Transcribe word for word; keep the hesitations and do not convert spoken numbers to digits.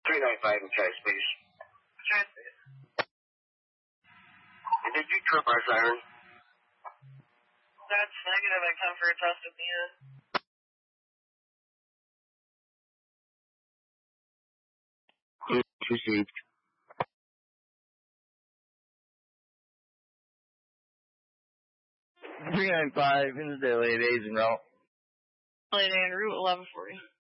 three nine five in Chase, please. Transit. And did you trip our siren? That's negative. I come for a test at the end. Received. three nine five in the daily at A's and route. Lane en route eleven forty.